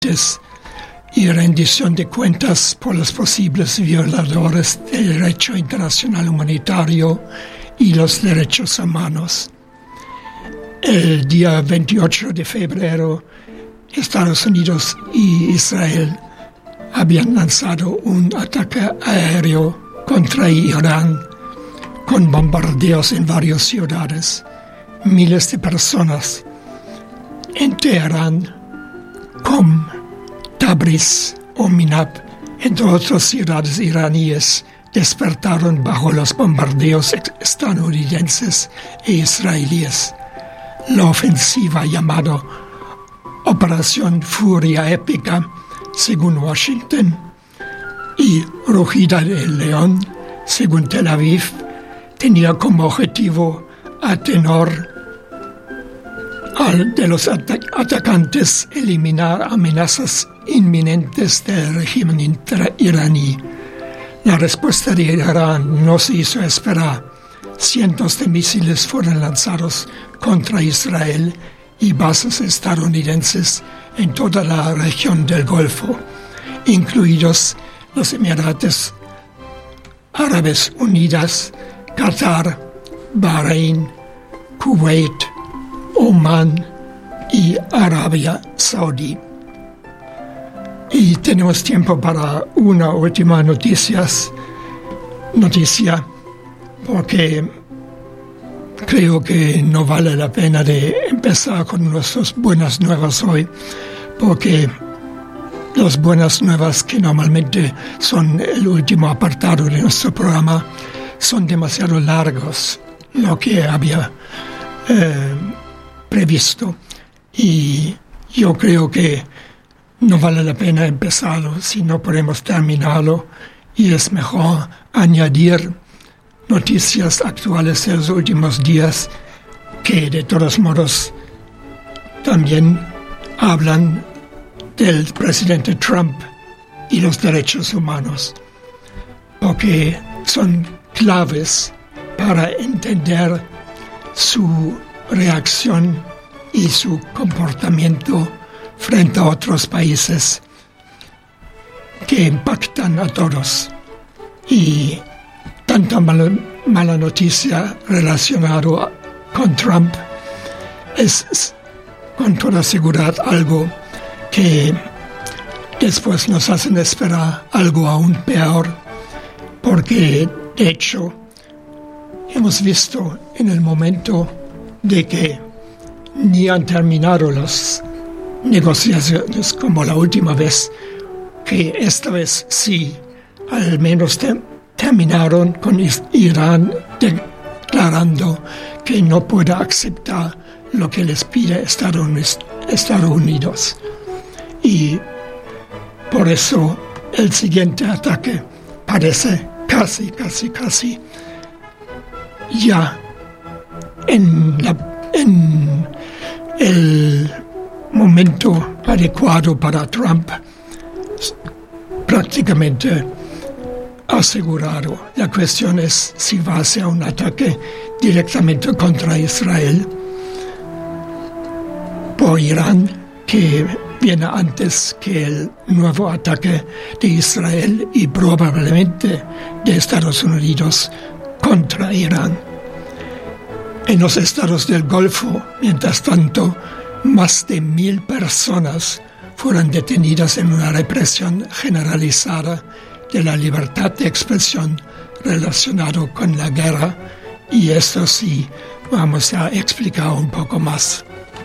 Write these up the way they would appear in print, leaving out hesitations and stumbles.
y rendición de cuentas por los posibles violadores del derecho internacional humanitario y los derechos humanos. El día 28 de febrero, Estados Unidos y Israel habían lanzado un ataque aéreo contra Irán con bombardeos en varias ciudades. Miles de personas en Teherán, Qom, Tabriz o Minab, entre otras ciudades iraníes, despertaron bajo los bombardeos estadounidenses e israelíes. La ofensiva llamada Operación Furia Épica, según Washington, y Rugida del León, según Tel Aviv, tenía como objetivo atenuar de los atacantes, eliminar amenazas inminentes del régimen iraní. La respuesta de Irán no se hizo esperar. Cientos de misiles fueron lanzados contra Israel y bases estadounidenses en toda la región del Golfo, incluidos los Emiratos Árabes Unidos, Qatar, Bahrein, Kuwait, Oman y Arabia Saudí. Y tenemos tiempo para una última noticia, porque creo que no vale la pena de empezar con nuestras buenas nuevas hoy, porque las buenas nuevas, que normalmente son el último apartado de nuestro programa, son demasiado largos, lo que había previsto. Y yo creo que no vale la pena empezarlo si no podemos terminarlo, y es mejor añadir noticias actuales de los últimos días que de todos modos también hablan del presidente Trump y los derechos humanos, porque son claves para entender su reacción y su comportamiento frente a otros países que impactan a todos. Y tanta mala noticia relacionada con Trump es con toda seguridad algo que después nos hacen esperar algo aún peor, porque de hecho hemos visto en el momento de que ni han terminado las negociaciones como la última vez, que esta vez sí, al menos terminaron con Irán declarando que no puede aceptar lo que les pide Estados Unidos. Y por eso el siguiente ataque parece casi ya en el momento adecuado para Trump, prácticamente asegurado. La cuestión es si va a ser un ataque directamente contra Israel por Irán, que viene antes que el nuevo ataque de Israel y probablemente de Estados Unidos contra Irán. En los estados del Golfo, mientras tanto, más de 1,000 personas fueron detenidas en una represión generalizada de la libertad de expresión relacionado con la guerra, y esto sí vamos a explicar un poco más.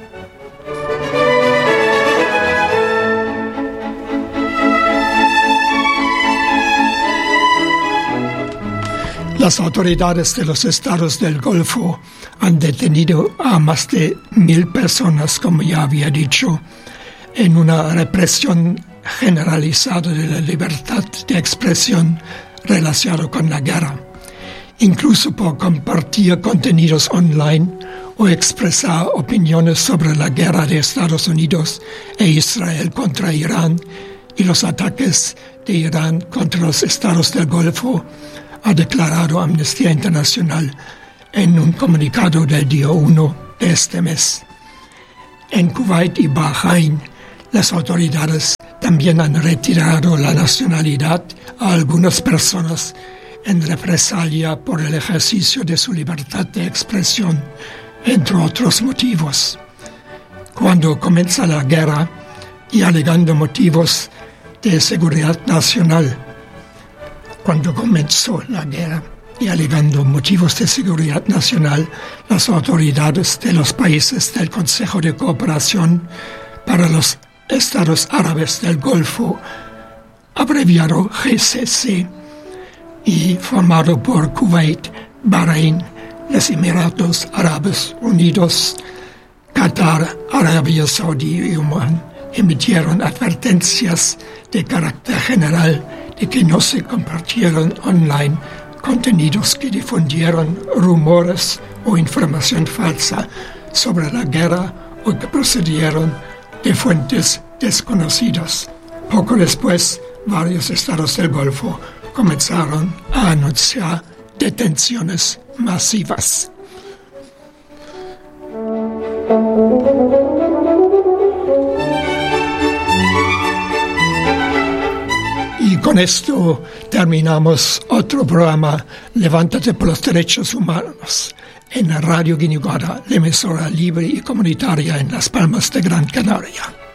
Las autoridades de los estados del Golfo han detenido a más de 1,000 personas, como ya había dicho, en una represión generalizada de la libertad de expresión relacionada con la guerra, incluso por compartir contenidos online o expresar opiniones sobre la guerra de Estados Unidos e Israel contra Irán y los ataques de Irán contra los estados del Golfo, ha declarado Amnistía Internacional en un comunicado del día 1 de este mes. En Kuwait y Bahrein, Las autoridades también han retirado la nacionalidad a algunas personas en represalia por el ejercicio de su libertad de expresión, entre otros motivos. Cuando comienza la guerra y alegando motivos de seguridad nacional, las autoridades de los países del Consejo de Cooperación para los Estados Árabes del Golfo, abreviado GCC, y formado por Kuwait, Bahrein, los Emiratos Árabes Unidos, Qatar, Arabia Saudí y Omán, emitieron advertencias de carácter general de que no se compartieron online contenidos que difundieran rumores o información falsa sobre la guerra o que procedieron de fuentes desconocidas. Poco después, varios estados del Golfo comenzaron a anunciar detenciones masivas. Y con esto terminamos otro programa, Levántate por los Derechos Humanos, en Radio Guiniguada, la emisora libre y comunitaria en Las Palmas de Gran Canaria.